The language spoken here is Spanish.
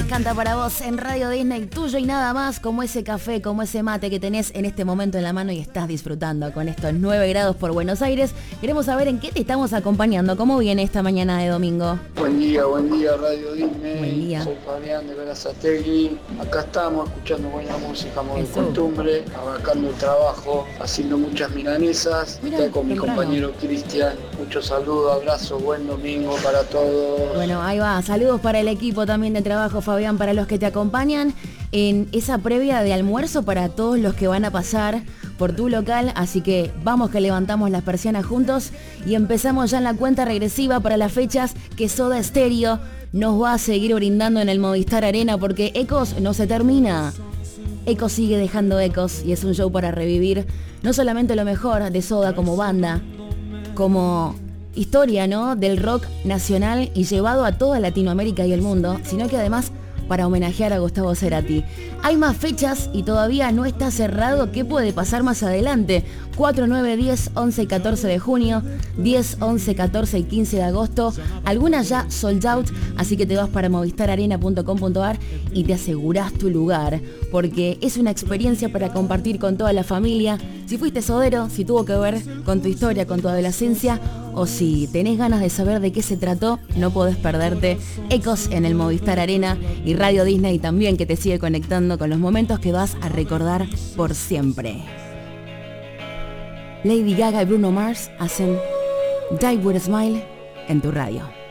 canta para vos en Radio Disney, tuyo y nada más, como ese café, como ese mate que tenés en este momento en la mano y estás disfrutando con estos 9 grados por Buenos Aires. Queremos saber en qué te estamos acompañando, cómo viene esta mañana de domingo. Buen día Radio Disney. Buen día. Soy Fabián de Berazategui. Acá estamos escuchando buena música, muy de costumbre, abarcando el trabajo, haciendo muchas milanesas. Está con mi compañero Cristian. Muchos saludos, abrazos, buen domingo para todos. Bueno, ahí va. Saludos para el equipo también de trabajo, Fabián, para los que te acompañan en esa previa de almuerzo para todos los que van a pasar por tu local. Así que vamos que levantamos las persianas juntos y empezamos ya en la cuenta regresiva para las fechas que Soda Stereo nos va a seguir brindando en el Movistar Arena, porque Ecos no se termina. Ecos sigue dejando ecos y es un show para revivir no solamente lo mejor de Soda como banda, como historia, ¿no?, del rock nacional y llevado a toda Latinoamérica y el mundo, sino que además para homenajear a Gustavo Cerati. Hay más fechas y todavía no está cerrado qué puede pasar más adelante. 4, 9, 10, 11 y 14 de junio, 10, 11, 14 y 15 de agosto. Algunas ya sold out, así que te vas para movistararena.com.ar y te asegurás tu lugar, porque es una experiencia para compartir con toda la familia. Si fuiste sodero, si tuvo que ver con tu historia, con tu adolescencia, o si tenés ganas de saber de qué se trató, no podés perderte Ecos en el Movistar Arena y Radio Disney también, que te sigue conectando con los momentos que vas a recordar por siempre. Lady Gaga y Bruno Mars hacen Die With A Smile en tu radio.